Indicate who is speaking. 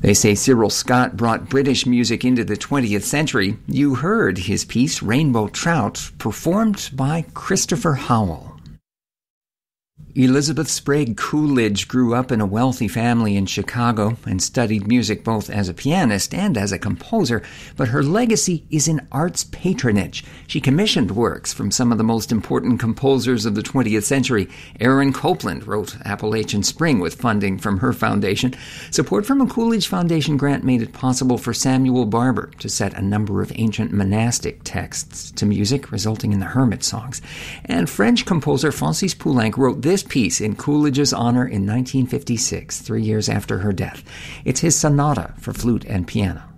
Speaker 1: They say Cyril Scott brought British music into the 20th century. You heard his piece, Rainbow Trout, performed by Christopher Howell. Elizabeth Sprague Coolidge grew up in a wealthy family in Chicago and studied music both as a pianist and as a composer, but her legacy is in arts patronage. She commissioned works from some of the most important composers of the 20th century. Aaron Copland wrote Appalachian Spring with funding from her foundation. Support from a Coolidge Foundation grant made it possible for Samuel Barber to set a number of ancient monastic texts to music, resulting in the Hermit Songs. And French composer Francis Poulenc wrote this piece in Coolidge's honor in 1956, 3 years after her death. It's his sonata for flute and piano.